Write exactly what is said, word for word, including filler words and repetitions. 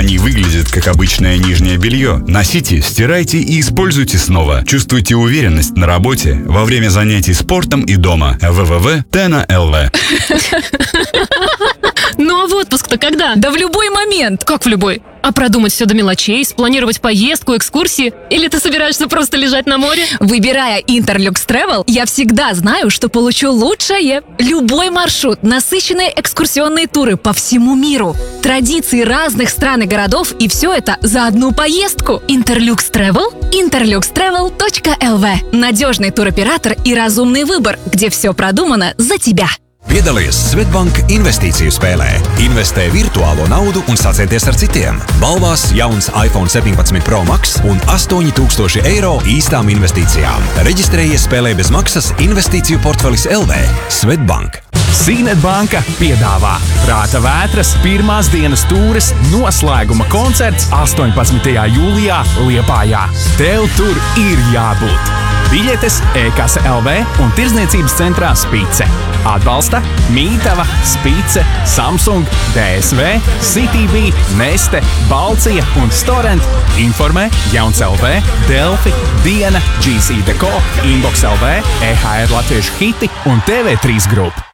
Они выглядят как обычное нижнее белье. Носите, стирайте и используйте снова. Чувствуйте уверенность на работе, во время занятий спортом и дома. вэ вэ вэ точка тена точка эл ви. Ну а в отпуск-то когда? Да в любой момент. Как в любой? А продумать все до мелочей, спланировать поездку, экскурсии? Или ты собираешься просто лежать на море? Выбирая Interlux Travel, я всегда знаю, что получу лучшее. Любой маршрут, насыщенные экскурсионные туры по всему миру, традиции разных стран и городов, и все это за одну поездку. Interlux Travel – интерлюкс трэвел точка эл ви. Надежный туроператор и разумный выбор, где все продумано за тебя. Piedalies Swedbank investīciju spēlē. Investē virtuālo naudu un sacensties ar citiem. Balvās jauns iPhone septiņpadsmit Pro Max un astoņi tūkstoši eiro īstām investīcijām. Reģistrējies spēlē bez maksas Investīciju portfelis el vē. Swedbank. Signet banka piedāvā Prāta vētras pirmās dienas tūres noslēguma koncerts astoņpadsmitajā jūlijā Liepājā. Tev tur ir jābūt! Biļetes e-kase el vē un tirdzniecības centrā Spice. Atbalsta Mītava, Spice, Samsung, dē es vē, Citybee, Neste, Balcija un Storent. Informē Jauns el vē, Delfi, Diena, G C Deco, Inbox el vē, e há er Latviešu hiti un T V trīs grupa.